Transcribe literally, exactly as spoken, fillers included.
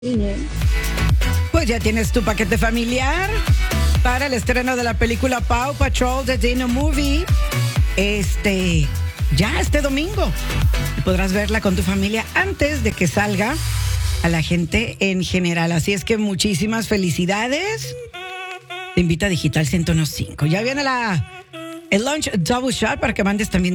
Pues ya tienes tu paquete familiar para el estreno de la película Paw Patrol The Dino Movie. Este, ya este domingo. Y podrás verla con tu familia antes de que salga a la gente en general. Así es que muchísimas felicidades. Te invita a Digital ciento uno punto cinco. Ya viene la, el Launch Double Shot para que mandes también